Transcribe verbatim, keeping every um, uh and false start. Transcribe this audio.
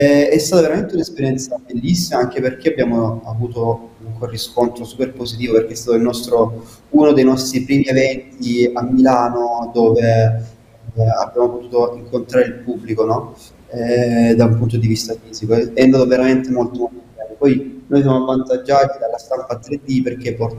Ehm, è stata veramente un'esperienza bellissima, anche perché abbiamo avuto un riscontro super positivo, perché è stato il nostro uno dei nostri primi eventi a Milano dove, ehm, abbiamo potuto incontrare il pubblico, no, ehm, da un punto di vista fisico. È è andato veramente molto, molto bene. Poi noi siamo avvantaggiati dalla stampa tre D perché por